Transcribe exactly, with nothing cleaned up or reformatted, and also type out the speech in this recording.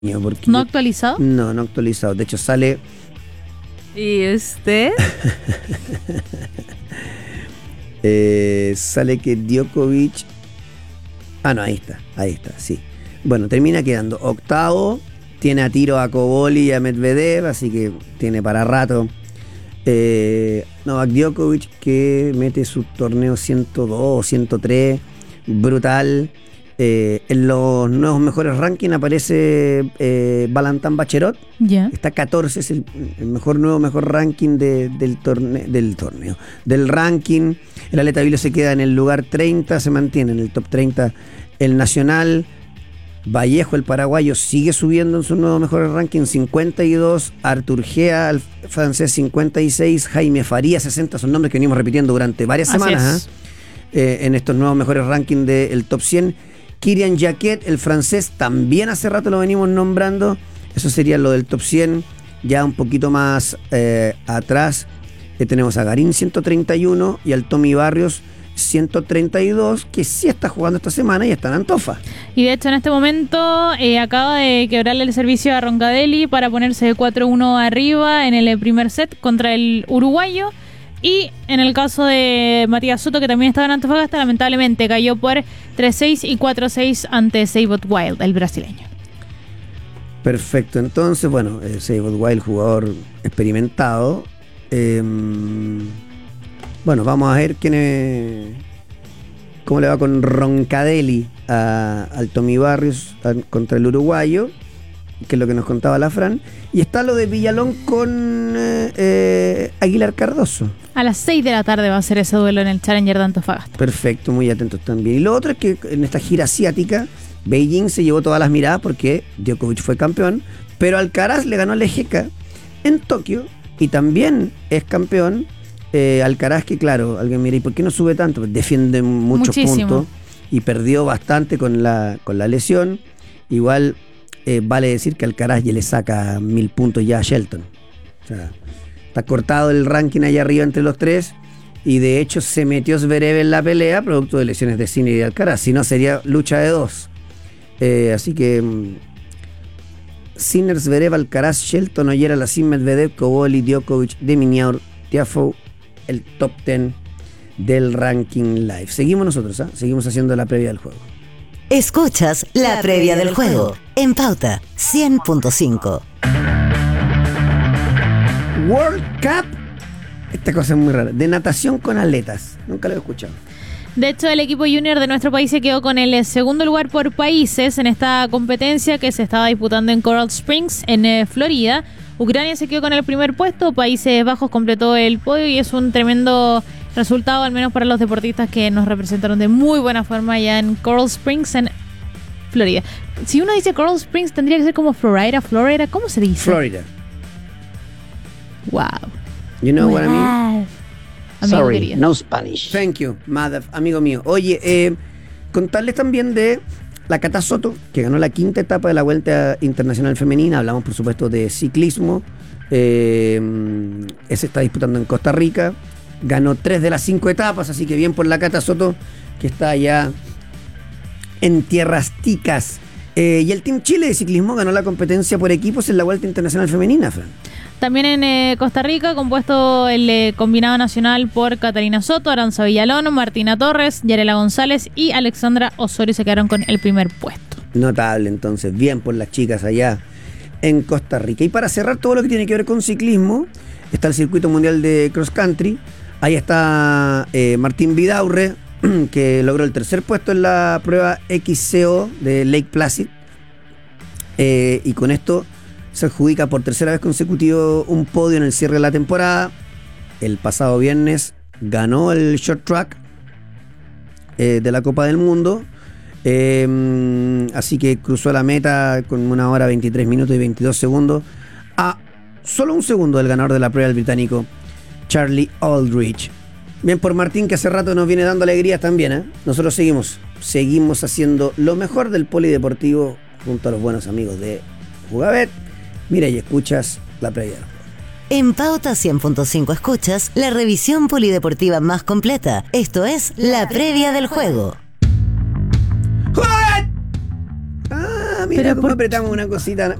Porque ¿No yo, actualizado? No, no actualizado. De hecho, sale. ¿Y usted? eh, sale que Djokovic. Ah, no, ahí está. Ahí está, sí. Bueno, termina quedando octavo. Tiene a tiro a Koboli y a Medvedev, así que tiene para rato. Eh, Novak Djokovic, que mete su torneo ciento dos, ciento tres. Brutal. Eh, en los nuevos mejores rankings aparece eh, Valentin Baccherot. Ya. Está catorce, es el, el mejor nuevo mejor ranking de, del, torne, del torneo. Del ranking. El atleta Vilo se queda en el lugar treinta, se mantiene en el top treinta. El nacional Vallejo, el paraguayo, sigue subiendo en sus nuevos mejores rankings, cincuenta y dos. Artur Gea, el francés, cincuenta y seis. Jaime Faría, sesenta. Son nombres que venimos repitiendo durante varias Así semanas ¿eh? Eh, en estos nuevos mejores rankings del top cien. Kirian Jacquet, el francés, también hace rato lo venimos nombrando. Eso sería lo del top cien. Ya un poquito más eh, atrás eh, tenemos a Garín ciento treinta y uno y al Tommy Barrios ciento treinta y dos, que sí está jugando esta semana y está en Antofa. Y de hecho en este momento eh, acaba de quebrarle el servicio a Roncadeli para ponerse cuatro uno arriba en el primer set contra el uruguayo. Y en el caso de Matías Soto, que también estaba en Antofagasta, lamentablemente cayó por tres seis y cuatro seis ante Seibot Wild, el brasileño. Perfecto, entonces, bueno, eh, Seibot Wild, jugador experimentado. Eh, bueno, vamos a ver quién es, cómo le va con Roncadeli a, al Tommy Barrios a, contra el uruguayo, que es lo que nos contaba la Fran. Y está lo de Villalón con eh, eh, Aguilar Cardoso. A las seis de la tarde va a ser ese duelo en el Challenger de Antofagasta. Perfecto, muy atentos también. Y lo otro es que en esta gira asiática, Beijing se llevó todas las miradas porque Djokovic fue campeón, pero Alcaraz le ganó a Lejeka en Tokio y también es campeón. Eh, Alcaraz, que claro, alguien mira, ¿y por qué no sube tanto? Pues defiende muchos Muchísimo. puntos y perdió bastante con la, con la lesión. Igual eh, vale decir que Alcaraz ya le saca mil puntos ya a Shelton. O sea, está cortado el ranking allá arriba entre los tres. Y de hecho se metió Zverev en la pelea producto de lesiones de Sinner y de Alcaraz. Si no, sería lucha de dos. Eh, así que um, Sinner, Zverev, Alcaraz, Shelton, Ollera, Lassin, Medvedev, Koboli, Djokovic, Deminiaur, Tiafoe, el top diez del ranking live. Seguimos nosotros, ¿eh? Seguimos haciendo la previa del juego. Escuchas la, la previa del juego en Pauta cien punto cinco. World Cup, esta cosa es muy rara, de natación con atletas. Nunca lo he escuchado. De hecho, el equipo junior de nuestro país se quedó con el segundo lugar por países en esta competencia que se estaba disputando en Coral Springs, en eh, Florida. Ucrania se quedó con el primer puesto, Países Bajos completó el podio y es un tremendo resultado, al menos para los deportistas que nos representaron de muy buena forma ya en Coral Springs, en Florida. Si uno dice Coral Springs, tendría que ser como Florida, Florida, ¿cómo se dice? Florida. Wow. You know wow. what I mean? Amigo Sorry, querido. no Spanish. Thank you, mother, amigo mío. Oye, eh, contarles también de la Cata Soto, que ganó la quinta etapa de la Vuelta Internacional Femenina. Hablamos, por supuesto, de ciclismo. Eh, ese está disputando en Costa Rica. Ganó tres de las cinco etapas, así que bien por la Cata Soto, que está allá en tierras ticas. Eh, y el Team Chile de ciclismo ganó la competencia por equipos en la Vuelta Internacional Femenina, Fran. También en eh, Costa Rica, compuesto el eh, combinado nacional por Catalina Soto, Aranza Villalón, Martina Torres, Yarela González y Alexandra Osorio se quedaron con el primer puesto. Notable, entonces, bien por las chicas allá en Costa Rica. Y para cerrar todo lo que tiene que ver con ciclismo, está el Circuito Mundial de Cross Country. Ahí está eh, Martín Vidaurre, que logró el tercer puesto en la prueba X C O de Lake Placid. Eh, y con esto se adjudica por tercera vez consecutiva un podio en el cierre de la temporada. El pasado viernes ganó el short track eh, de la Copa del Mundo. Eh, así que cruzó la meta con una hora veintitrés minutos y veintidós segundos a solo un segundo del ganador de la prueba, el británico Charlie Aldridge. Bien por Martín, que hace rato nos viene dando alegrías también, ¿eh? Nosotros seguimos, seguimos haciendo lo mejor del polideportivo junto a los buenos amigos de Jugabet. Mira y escuchas la previa. En Pauta cien punto cinco escuchas la revisión polideportiva más completa. Esto es la previa del juego. Ah, mira Pero cómo por- apretamos una cosita